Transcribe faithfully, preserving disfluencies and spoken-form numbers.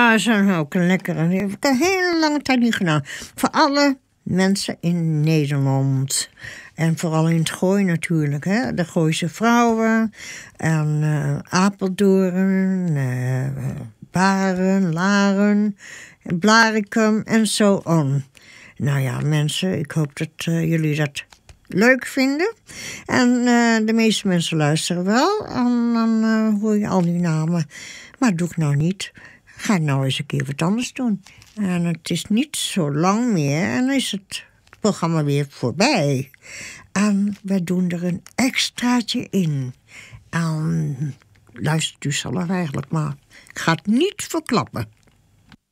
Ja, dat is ook een lekkere. Dat heb ik een hele lange tijd niet gedaan. Voor alle mensen in Nederland. En vooral in het Gooi natuurlijk. Hè? De Gooise vrouwen. En uh, Apeldoorn. Uh, Baren, Laren. Blaricum en zo on. Nou ja, mensen, ik hoop dat uh, jullie dat leuk vinden. En uh, de meeste mensen luisteren wel. En dan uh, hoor je al die namen. Maar doe ik nou niet. Ga nou eens een keer wat anders doen. En het is niet zo lang meer. En dan is het programma weer voorbij. En we doen er een extraatje in. En luistert u zelf eigenlijk maar. Ik ga het niet verklappen.